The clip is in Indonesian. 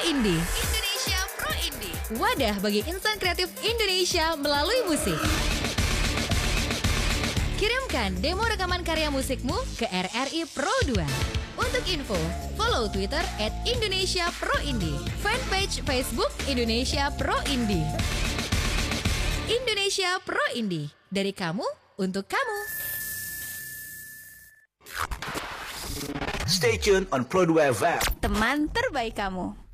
Indie. Indonesia Pro Indie. Wadah bagi insan kreatif Indonesia melalui musik. Kirimkan demo rekaman karya musikmu ke RRI Pro 2. Untuk info, follow Twitter @IndonesiaProIndie, fanpage Facebook Indonesia Pro Indie. Indonesia Pro Indie, dari kamu untuk kamu. Stay tuned on Pro 2 FM. Teman terbaik kamu.